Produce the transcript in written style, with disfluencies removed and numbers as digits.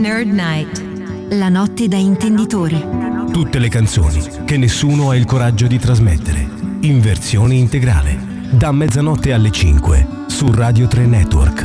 Nerd Night. La notte da intenditori. Tutte le canzoni che nessuno ha il coraggio di trasmettere. In versione integrale. Da mezzanotte alle 5 su Radio 3 Network.